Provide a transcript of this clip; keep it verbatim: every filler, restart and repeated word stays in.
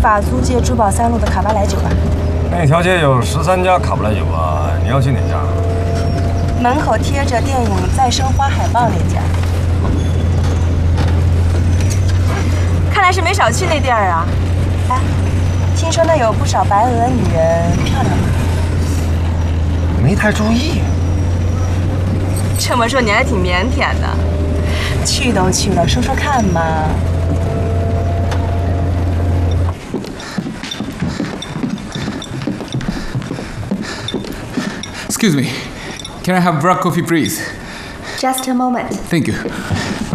法租界珠宝三路的卡巴莱酒吧。 那条街有十三家卡布莱酒吧，你要去哪家？ 门口贴着电影《再生花》海报那家。看来是没少去那地儿啊。哎，听说那有不少白俄女人，漂亮吗？ 没太注意。 这么说你还挺腼腆的。去都去了，说说看嘛。 Excuse me, can I have black coffee, please? Just a moment. Thank you.